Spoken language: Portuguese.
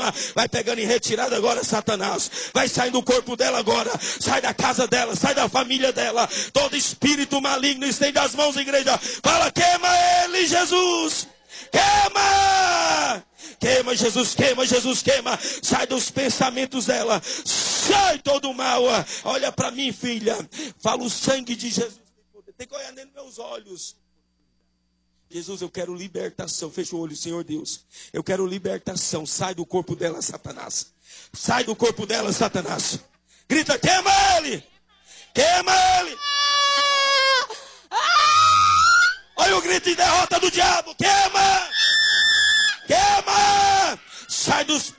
Vai pegando em retirada agora, Satanás. Vai sair do corpo dela agora. Sai da casa dela, sai da família dela. Todo espírito maligno, estende as mãos, igreja. Fala, queima ele, Jesus. Queima! Queima, Jesus, queima, Jesus, queima. Sai dos pensamentos dela. Sai todo o mal. Olha para mim, filha. Fala o sangue de Jesus. Tem que olhar nos meus olhos. Jesus, eu quero libertação. Fecha o olho, Senhor Deus. Eu quero libertação. Sai do corpo dela, Satanás. Sai do corpo dela, Satanás. Grita, queima ele! Queima ele! Olha o grito de derrota do diabo. Queima! Queima! Sai dos